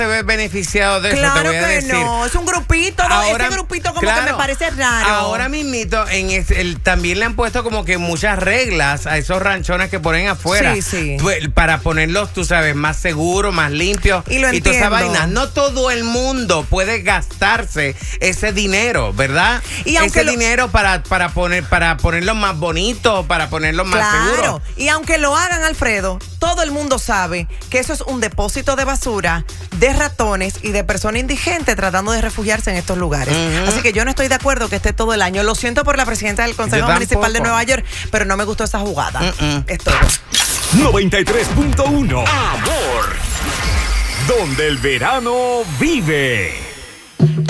se ve beneficiado de eso, claro te voy a que decir. no, es un grupito, Ahora, ese grupito como claro, que me parece raro. Ahora mismito, también le han puesto como que muchas reglas a esos ranchones que ponen afuera. Sí, sí. Para ponerlos, tú sabes, más seguros, más limpios. Y lo toda esa entiendo. vaina. No todo el mundo puede gastarse ese dinero, ¿verdad? Y aunque ese dinero para ponerlos más bonitos, para ponerlos más seguros. Claro, y aunque lo hagan, Alfredo, todo el mundo sabe que eso es un depósito de basura, de ratones y de personas indigentes tratando de refugiarse en estos lugares. Así que yo no estoy de acuerdo que esté todo el año. Lo siento por la presidenta del Consejo Municipal de Nueva York, pero no me gustó esa jugada. Es todo. 93.1 Amor, donde el verano vive.